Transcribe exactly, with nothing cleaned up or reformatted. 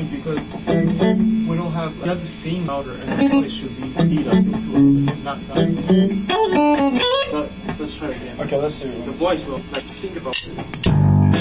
point because we don't have, we have the same router and the voice should be beat us to two, but it's not nice. But let's try again. Okay, let's see. The voice will, like, think about it.